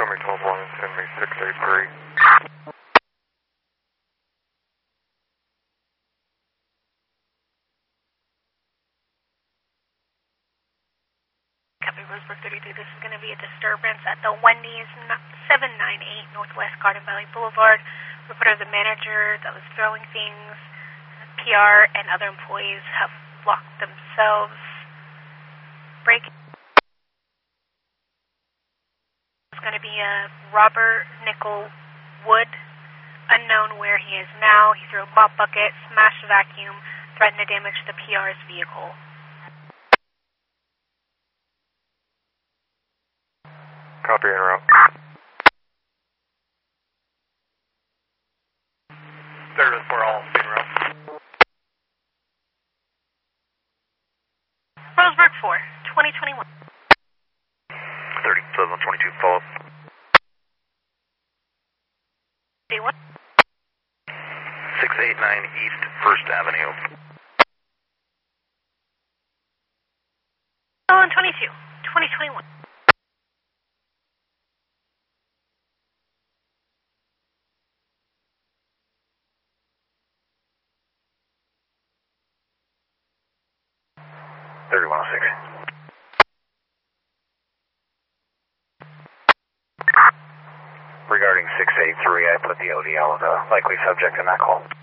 Coming 12-1, send me 683. Copy, Roseburg 32. This is going to be a disturbance at the Wendy's 798 Northwest Garden Valley Boulevard. Report of the manager that was throwing things. PR and other employees have locked themselves. Break. It's going to be a Robert Nickel Wood. Unknown where he is now. He threw a mop bucket, smashed a vacuum, threatened to damage the PR's vehicle. Copy en route. There is for all en route. Roseburg 4, 2021. 30, 22, follow up. Day 1. 689 East 1st Avenue. Oh, and 22, 2021. Regarding 683, I put the ODL as a likely subject in that call.